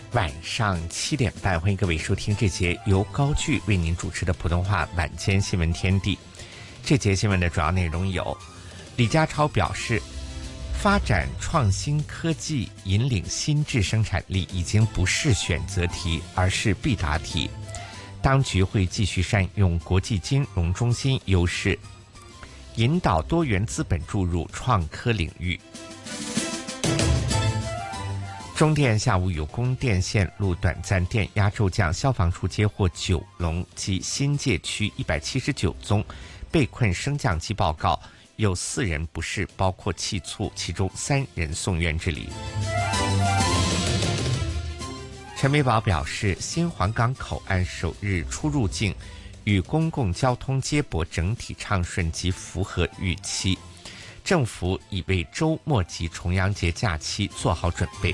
晚上7点半，欢迎各位收听这节由高炬为您主持的普通话晚间新闻天地。这节新闻的主要内容有：李家超表示，发展创新科技引领新质生产力已经不是选择题，而是必答题。当局会继续善用国际金融中心优势，引导多元资本注入创科领域。中电下午有供电线路短暂电压骤降，消防处接获九龙及新界区179宗被困升降机报告，有4人不适，包括气促，其中3人送院治理。陈美宝表示，新皇岗口岸首日出入境与公共交通接驳整体畅顺及符合预期，政府已为周末及重阳节假期做好准备。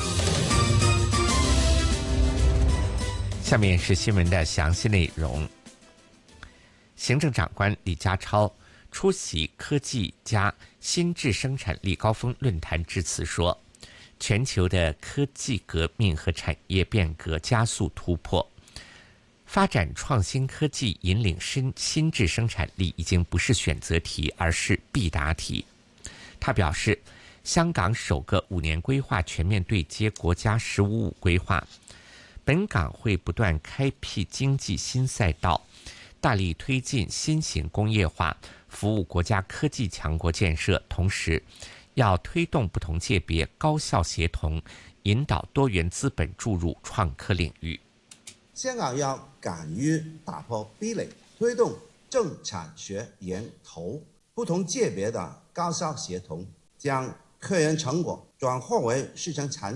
下面是新闻的详细内容。行政长官李家超出席科技加新质生产力高峰论坛致辞说，全球的科技革命和产业变革加速突破，发展创新科技引领新质生产力已经不是选择题，而是必答题。他表示，香港首个5年规划全面对接国家“15+5”规划，本港会不断开辟经济新赛道，大力推进新型工业化，服务国家科技强国建设，同时要推动不同界别高效协同，引导多元资本注入创科领域。 香港要敢于打破壁垒，推动政产学研投不同界别的高效协同，将科研成果转化为市场产